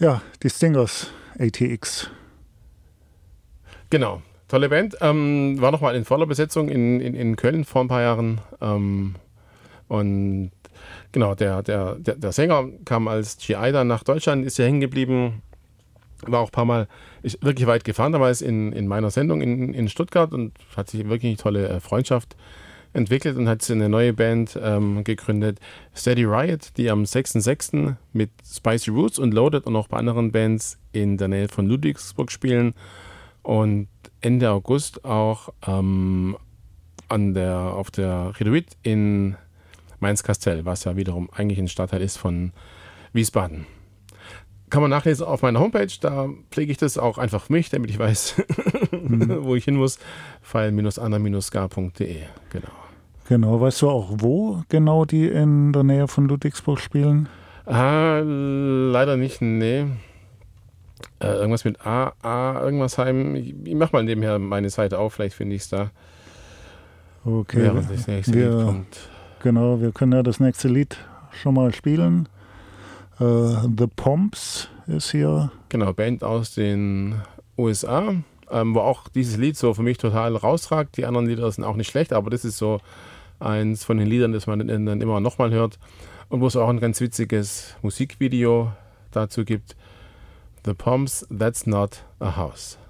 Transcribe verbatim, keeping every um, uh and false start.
Ja, die Stingers A T X. Genau, tolle Band. Ähm, war nochmal in voller Besetzung in, in, in Köln vor ein paar Jahren. Ähm, und genau, der, der, der, der Sänger kam als G I dann nach Deutschland, ist hier hängen geblieben. War auch ein paar Mal ist wirklich weit gefahren damals in, in meiner Sendung in, in Stuttgart und hat sich wirklich eine tolle äh, Freundschaft entwickelt und hat eine neue Band ähm, gegründet, Steady Riot, die am sechster sechster mit Spicy Roots und Loaded und auch bei anderen Bands in der Nähe von Ludwigsburg spielen und Ende August auch ähm, an der, auf der Reduit in Mainz-Kastell, was ja wiederum eigentlich ein Stadtteil ist von Wiesbaden. Kann man nachlesen auf meiner Homepage, da pflege ich das auch einfach für mich, damit ich weiß, mhm. wo ich hin muss. Pfeil Anna Ska punkt de, genau. Genau, weißt du auch, wo genau die in der Nähe von Ludwigsburg spielen? Ah, leider nicht, nee. Äh, irgendwas mit A, A, irgendwas heim. Ich, ich mach mal nebenher meine Seite auf, vielleicht finde ich es da. Okay, während das nächste wir, Lied kommt. Genau, wir können ja das nächste Lied schon mal spielen. Uh, The Pomps ist hier. Genau, Band aus den U S A, ähm, wo auch dieses Lied so für mich total rausragt. Die anderen Lieder sind auch nicht schlecht, aber das ist so eins von den Liedern, das man dann immer nochmal hört und wo es auch ein ganz witziges Musikvideo dazu gibt. The Pomps, That's Not a House.